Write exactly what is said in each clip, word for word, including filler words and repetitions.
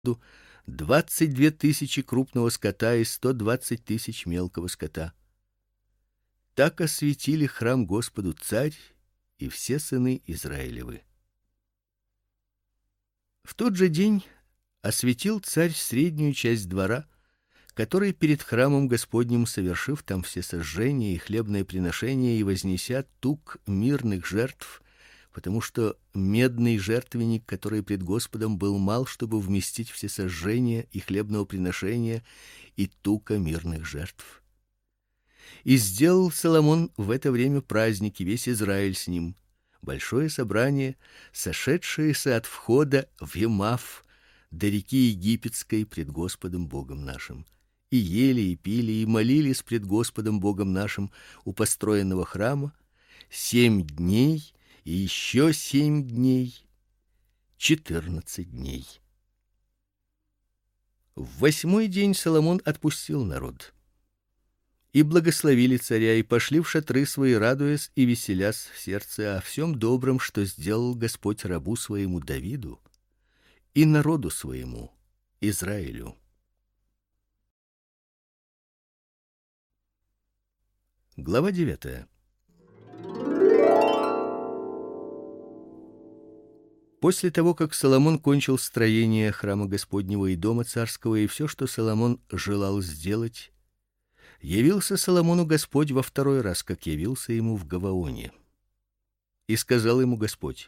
двадцать две тысячи крупного скота и сто двадцать тысяч мелкого скота. Так осветили храм Господу царь и все сыны Израилевы. В тот же день осветил царь среднюю часть двора, который перед храмом Господним, совершив там все сожжения и хлебные приношения и вознеся тук мирных жертв, потому что медный жертвенник, который пред Господом, был мал, чтобы вместить все сожжения и хлебного приношения и тука мирных жертв. И сделал Соломон в это время праздник, и весь Израиль с ним, большое собрание, сошедшееся от входа в Емаф до реки Египетской пред Господом Богом нашим. И ели, и пили, и молились пред Господом Богом нашим у построенного храма семь дней, и еще семь дней, четырнадцать дней. В восьмой день Соломон отпустил народ. И благословили царя, и пошли в шатры свои, радуясь и веселясь в сердце о всем добром, что сделал Господь рабу своему Давиду и народу своему Израилю. Глава девятая. После того, как Соломон кончил строение храма Господнего и дома царского и все, что Соломон желал сделать, явился Соломону Господь во второй раз, как явился ему в Гаваоне. И сказал ему Господь: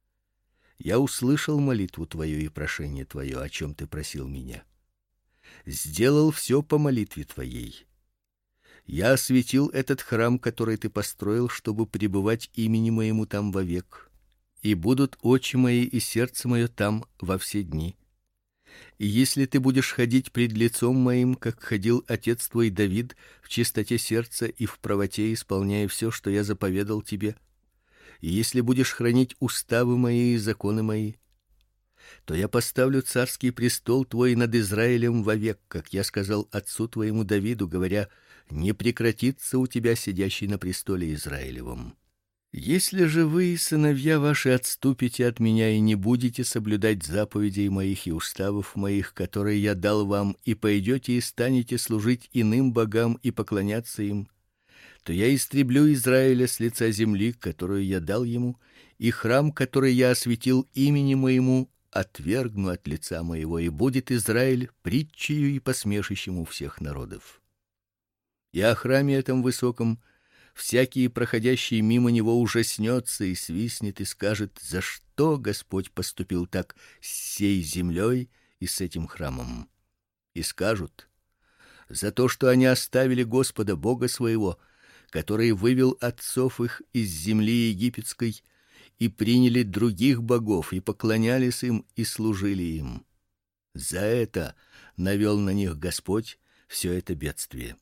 Я услышал молитву твою и прошение твое, о чем ты просил меня. Сделал все по молитве твоей. Я осветил этот храм, который ты построил, чтобы пребывать имени моему там вовек, и будут очи мои и сердце мое там во все дни. И если ты будешь ходить пред лицом моим, как ходил отец твой Давид, в чистоте сердца и в правоте, исполняя все, что я заповедал тебе, и если будешь хранить уставы мои и законы мои, то я поставлю царский престол твой над Израилем вовек, как я сказал отцу твоему Давиду, говоря: не прекратится у тебя сидящий на престоле Израилевом. Если же вы, сыновья ваши, отступите от меня и не будете соблюдать заповедей моих и уставов моих, которые я дал вам, и пойдете и станете служить иным богам и поклоняться им, то я истреблю Израиля с лица земли, которую я дал ему, и храм, который я осветил имени моему, отвергну от лица моего, и будет Израиль притчею и посмешищем у всех народов. И о храме этом высоком всякий, проходящий мимо него, ужаснется и свистнет и скажет: за что Господь поступил так с сей землей и с этим храмом? И скажут: за то, что они оставили Господа Бога своего, который вывел отцов их из земли египетской, и приняли других богов и поклонялись им и служили им. За это навел на них Господь все это бедствие.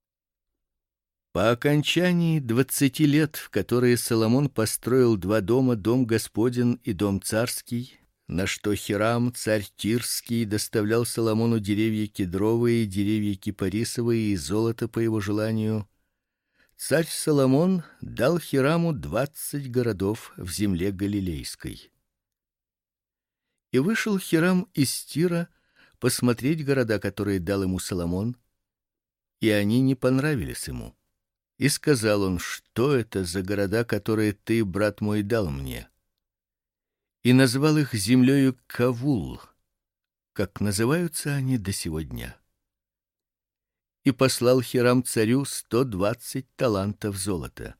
По окончании двадцати лет, в которые Соломон построил два дома, дом Господень и дом царский, на что Хирам, царь Тирский, доставлял Соломону деревья кедровые, деревья кипарисовые и золото по его желанию, царь Соломон дал Хираму двадцать городов в земле галилейской. И вышел Хирам из Тира посмотреть города, которые дал ему Соломон, и они не понравились ему. И сказал он: что это за города, которые ты, брат мой, дал мне? И назвал их землею Кавул, как называются они до сего дня. И послал Хирам царю сто двадцать талантов золота.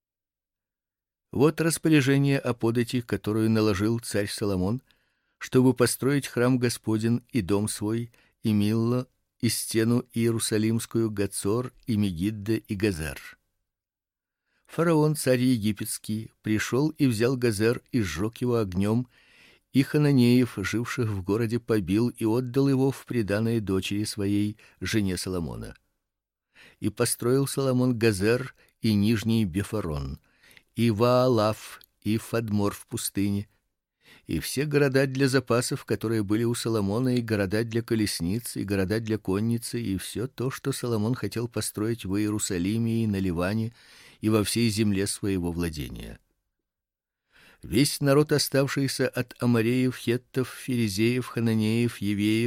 Вот распоряжение о подати, которую наложил царь Соломон, чтобы построить храм Господень и дом свой, и Милло, и стену Иерусалимскую, Гацор, и Мегиддо, и Газер. Фараон, царь египетский, пришел и взял Газер и сжег его огнем, и хананеев, живших в городе, побил и отдал его в приданое дочери своей, жене Соломона. И построил Соломон Газер и нижний Бефорон, и Ваалав, и Фадмор в пустыне, и все города для запасов, которые были у Соломона, и города для колесниц, и города для конницы, и все то, что Соломон хотел построить в Иерусалиме и на Ливане, и во всей земле своего владения. Весь народ, оставшийся от амореев, хеттов, ферезеев, хананеев, евеев,